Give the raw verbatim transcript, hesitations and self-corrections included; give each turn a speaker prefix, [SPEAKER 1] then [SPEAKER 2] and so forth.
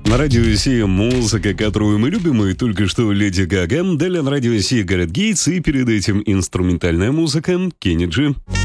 [SPEAKER 1] На радио Россия музыка, которую мы любим, и только что Леди Гага. Далее на радио Россия Гарет Гейтс, и перед этим инструментальная музыка Кенни Джи.